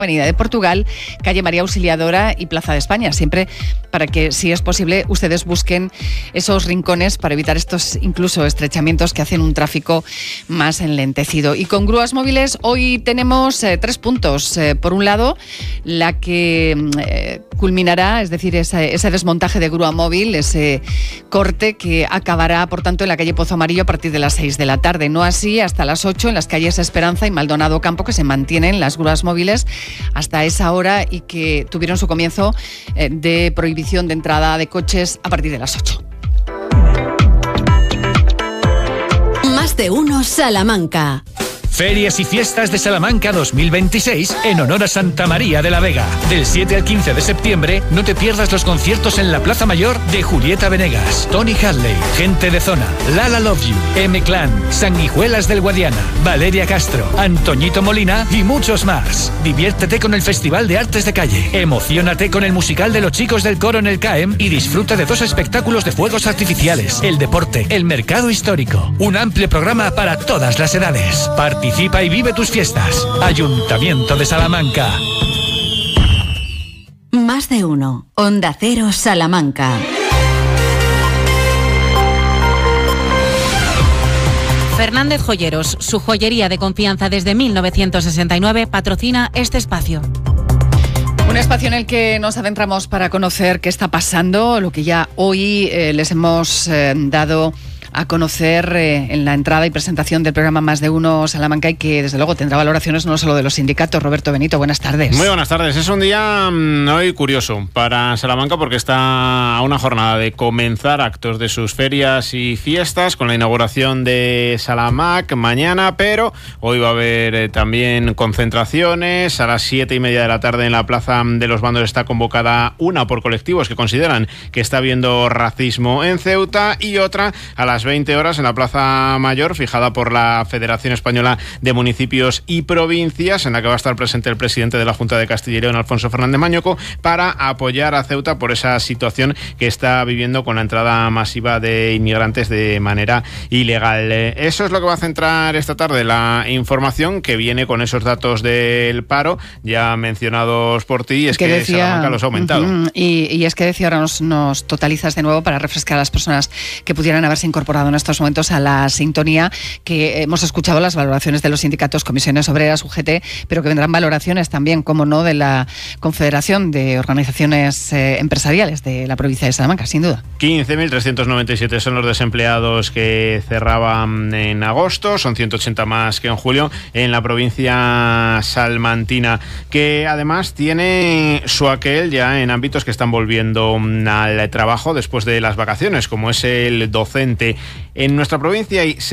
Avenida de Portugal, calle María Auxiliadora y Plaza de España, siempre para que, si es posible, ustedes busquen esos rincones para evitar estos incluso estrechamientos que hacen un tráfico más enlentecido. Y con grúas móviles hoy tenemos 3 puntos. Por un lado, la que culminará, es decir, ese desmontaje de grúa móvil, ese corte que acabará, por tanto, en la calle Pozo Amarillo a partir de las 6 de la tarde. No así hasta las 8 en las calles Esperanza y Maldonado Campo, que se mantienen las grúas móviles hasta esa hora y que tuvieron su comienzo de prohibición de entrada de coches a partir de las 8. Más de uno Salamanca. Ferias y Fiestas de Salamanca 2026 en honor a Santa María de la Vega. Del 7 al 15 de septiembre no te pierdas los conciertos en la Plaza Mayor de Julieta Venegas, Tony Hadley, Gente de Zona, Lala Love You, M-Clan, Sanguijuelas del Guadiana, Valeria Castro, Antoñito Molina y muchos más. Diviértete con el Festival de Artes de Calle. Emociónate con el musical de los chicos del coro en el CAEM y disfruta de 2 espectáculos de fuegos artificiales, el deporte, el mercado histórico. Un amplio programa para todas las edades. Participa y vive tus fiestas. Ayuntamiento de Salamanca. Más de uno. Onda Cero Salamanca. Fernández Joyeros, su joyería de confianza desde 1969, patrocina este espacio. Un espacio en el que nos adentramos para conocer qué está pasando, lo que ya hoy les hemos dado a conocer en la entrada y presentación del programa Más de Uno Salamanca, y que desde luego tendrá valoraciones no solo de los sindicatos. Roberto Benito, buenas tardes. Muy buenas tardes. Es un día hoy curioso para Salamanca porque está a una jornada de comenzar actos de sus ferias y fiestas con la inauguración de Salamac mañana, pero hoy va a haber también concentraciones. A las 7:30 de la tarde en la Plaza de los Bandos está convocada una por colectivos que consideran que está habiendo racismo en Ceuta, y otra a las 20 horas en la Plaza Mayor, fijada por la Federación Española de Municipios y Provincias, en la que va a estar presente el presidente de la Junta de Castilla y León, Alfonso Fernández Mañoco, para apoyar a Ceuta por esa situación que está viviendo con la entrada masiva de inmigrantes de manera ilegal. Eso es lo que va a centrar esta tarde la información, que viene con esos datos del paro ya mencionados por ti. Es que Salamanca los ha aumentado. Y es que decía, ahora nos totalizas de nuevo para refrescar a las personas que pudieran haberse incorporado en estos momentos a la sintonía, que hemos escuchado las valoraciones de los sindicatos, comisiones obreras, UGT, pero que vendrán valoraciones también, como no, de la Confederación de Organizaciones Empresariales de la provincia de Salamanca, sin duda. 15.397 son los desempleados que cerraban en agosto, son 180 más que en julio en la provincia salmantina, que además tiene su aquel ya en ámbitos que están volviendo al trabajo después de las vacaciones, como es el docente. En nuestra provincia hay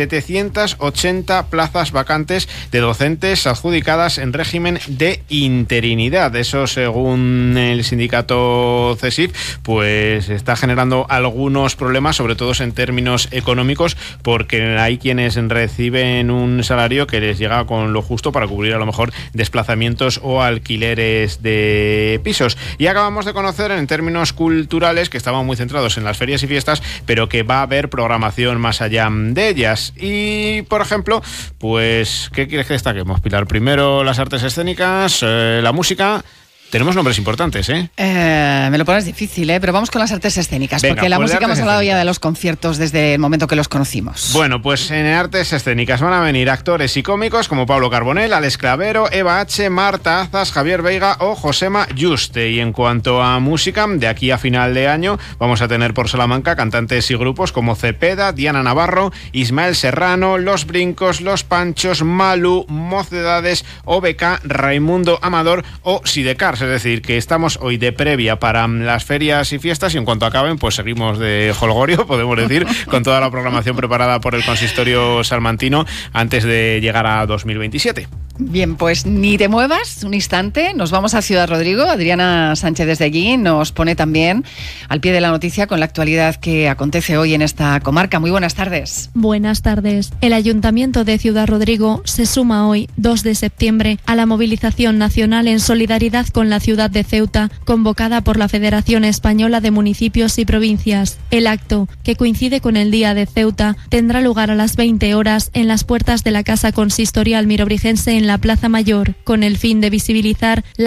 780 plazas vacantes de docentes adjudicadas en régimen de interinidad. Eso, según el sindicato CESIF, pues está generando algunos problemas, sobre todo en términos económicos, porque hay quienes reciben un salario que les llega con lo justo para cubrir a lo mejor desplazamientos o alquileres de pisos. Y acabamos de conocer, en términos culturales, que estaban muy centrados en las ferias y fiestas, pero que va a haber programación más allá de ellas. Y, por ejemplo, pues, ¿qué quieres que destaquemos, Pilar? Primero las artes escénicas, la música. Tenemos nombres importantes, ¿eh? Me lo pones difícil, pero vamos con las artes escénicas. Venga, porque la música hemos hablado ya de los conciertos desde el momento que los conocimos. Bueno, pues en artes escénicas van a venir actores y cómicos como Pablo Carbonell, Alex Clavero, Eva H., Marta Azas, Javier Veiga o Josema Yuste. Y en cuanto a música, de aquí a final de año vamos a tener por Salamanca cantantes y grupos como Cepeda, Diana Navarro, Ismael Serrano, Los Brincos, Los Panchos, Malú, Mocedades, OBK, Raimundo Amador o Sidecar. Es decir, que estamos hoy de previa para las ferias y fiestas, y en cuanto acaben, pues seguimos de jolgorio, podemos decir, con toda la programación preparada por el consistorio salmantino antes de llegar a 2027. Bien, pues ni te muevas un instante, nos vamos a Ciudad Rodrigo. Adriana Sánchez desde allí nos pone también al pie de la noticia con la actualidad que acontece hoy en esta comarca. Muy buenas tardes. Buenas tardes. El Ayuntamiento de Ciudad Rodrigo se suma hoy, 2 de septiembre, a la movilización nacional en solidaridad con la ciudad de Ceuta, convocada por la Federación Española de Municipios y Provincias. El acto, que coincide con el Día de Ceuta, tendrá lugar a las 20 horas en las puertas de la Casa Consistorial Mirobrigense en la Plaza Mayor, con el fin de visibilizar la